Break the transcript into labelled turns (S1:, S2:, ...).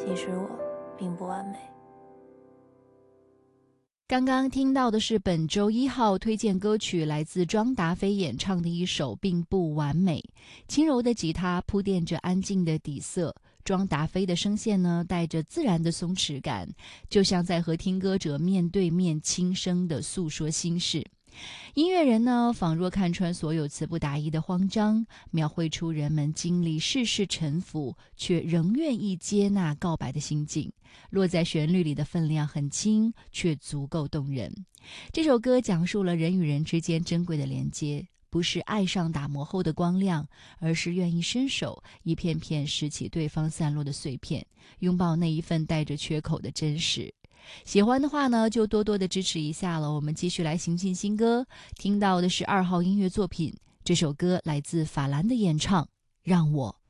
S1: 其实我并不完美。
S2: 刚刚听到的是本周1号推荐歌曲，来自庄达菲演唱的一首《并不完美》。轻柔的吉他铺垫着安静的底色，庄达菲的声线呢带着自然的松弛感，就像在和听歌者面对面轻声的诉说心事。音乐人呢，仿若看穿所有词不达意的慌张，描绘出人们经历世事沉浮，却仍愿意接纳告白的心境。落在旋律里的分量很轻，却足够动人。这首歌讲述了人与人之间珍贵的连接，不是爱上打磨后的光亮，而是愿意伸手一片片拾起对方散落的碎片，拥抱那一份带着缺口的真实。喜欢的话呢，就多多的支持一下了。我们继续来行进新歌，听到的是2号音乐作品，这首歌来自法兰的演唱《让我